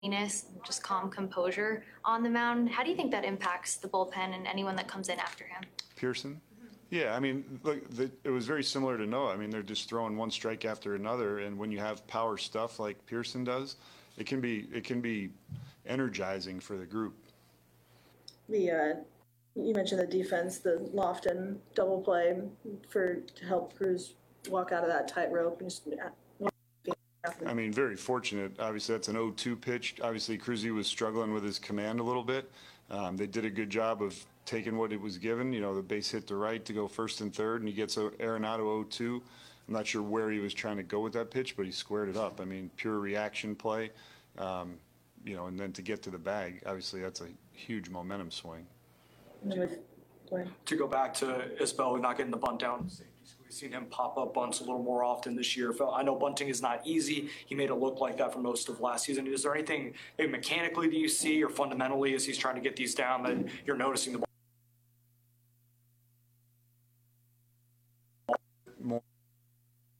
just calm composure on the mound. How do you think that impacts the bullpen and anyone that comes in after him? Pearson? Yeah, I mean, look, it was very similar to Noah. I mean, they're just throwing one strike after another, and when you have power stuff like Pearson does, it can be energizing for the group. You mentioned the defense, the Lofton double play to help Cruz walk out of that tightrope. I mean, very fortunate. Obviously, that's an 0-2 pitch. Obviously, Cruzy was struggling with his command a little bit. They did a good job of taking what it was given. You know, the base hit to right to go first and third, and he gets Arenado 0-2. I'm not sure where he was trying to go with that pitch, but he squared it up. I mean, pure reaction play. You know, and then to get to the bag, obviously, that's a huge momentum swing. To go back to Isbell not getting the bunt down, we've seen him pop up bunts a little more often this year. I know bunting is not easy. He made it look like that for most of last season. Is there anything maybe mechanically that you see or fundamentally as he's trying to get these down that you're noticing the